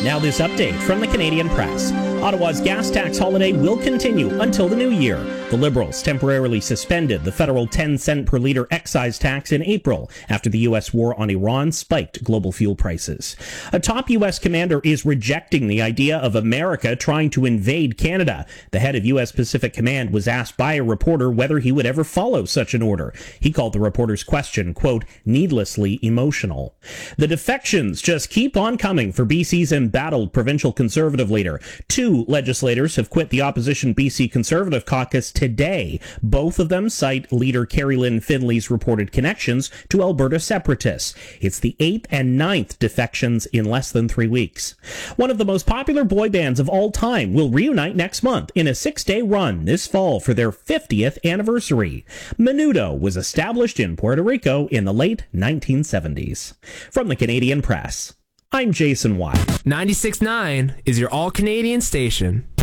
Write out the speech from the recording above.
Now this update from the Canadian Press. Ottawa's gas tax holiday will continue until the new year. The Liberals temporarily suspended the federal 10-cent per litre excise tax in April after the U.S. war on Iran spiked global fuel prices. A top U.S. commander is rejecting the idea of America trying to invade Canada. The head of U.S. Pacific Command was asked by a reporter whether he would ever follow such an order. He called the reporter's question, quote, needlessly emotional. The defections just keep on coming for BC's embattled provincial Conservative leader. Two legislators have quit the opposition BC Conservative caucus today. Both of them cite leader Carrie Lynn Finley's reported connections to Alberta separatists. It's the 8th and 9th defections in less than 3 weeks. One of the most popular boy bands of all time will reunite next month in a 6-day run this fall for their 50th anniversary. Menudo was established in Puerto Rico in the late 1970s. From the Canadian Press, I'm Jason White. 96.9 is your all-Canadian station.